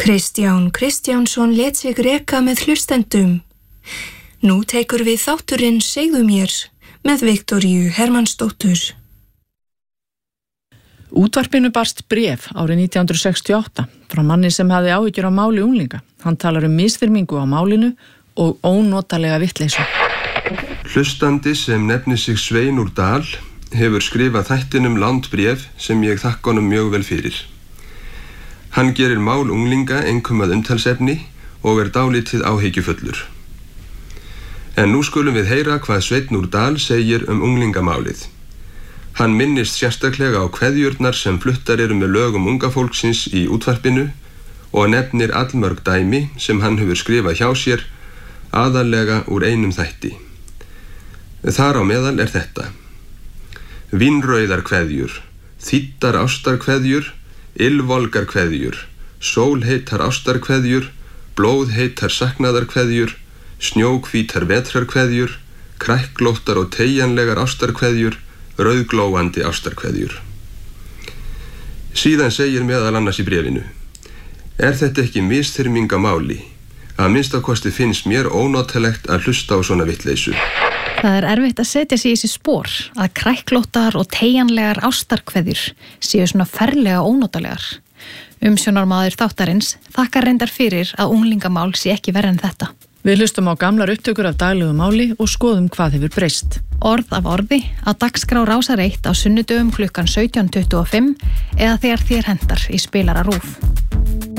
Kristján Kristjánsson lét sig reka með hlustendum. Nú tekur við þátturinn Segðu mér með Viktoríu Hermannsdóttur. Útvarpinu barst bréf árið 1968 frá manni sem hafði áhyggjur á máli unglinga. Hann talar misþyrmingu á málinu og ónotalega vitleysu. Hlustandi sem nefnir sig Svein úr Dal hefur skrifað þættinum langt bréf sem ég þakka honum mjög vel fyrir. Hann gerir mál unglinga einkum að umtalsefni og dálítið áhyggjufullur. En nú skulum við heyra hvað Sveinn úr Dal segir unglingamálið. Hann minnist sérstaklega á kveðjurnar sem fluttar eru með lögum unga fólksins í útvarpinu og nefnir allmörg dæmi sem hann hefur skrifað hjá sér, aðallega úr einum þætti. Þar á meðal þetta: vínrauðar kveðjur, þýddar ástarkveðjur, ylvolgar kveðjur, sólheitar ástarkveðjur, blóðheitar saknaðarkveðjur, snjóhvítar vetrarkveðjur, kræklóttar og teygjanlegar ástarkveðjur, rauðglóandi ástarkveðjur. Síðan segir meðal annars í bréfinu: Er þetta ekki misþyrming á máli? Að minnstakosti finnst mér ónotalegt að hlusta á svona vitleysu. Það er erfitt að setja sig í þessi spor að kræklóttar og teygjanlegar ástarkveðjur séu svona ferlega ónotalegar. Umsjónarmaður þáttarins þakkar reyndar fyrir að unglingamál sé ekki verra en þetta. Við hlustum á gamlar upptökur af daglegu máli og skoðum hvað hefur breyst. Orð af orði á dagskrá Rásar 1 á sunnudögum klukkan 17:25 eða þegar þér hentar í spilara RÚV.